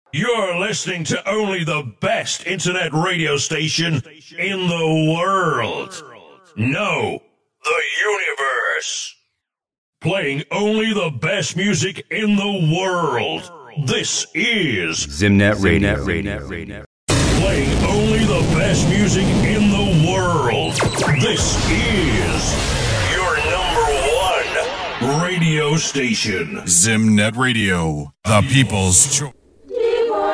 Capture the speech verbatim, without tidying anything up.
You're listening to only the best internet radio station in the world. No, the universe. Playing only the best music in the world. This is Zimnet Radio. Radio. Radio. Playing only the best music in the world. This is your number one radio station. Zimnet Radio, the people's choice.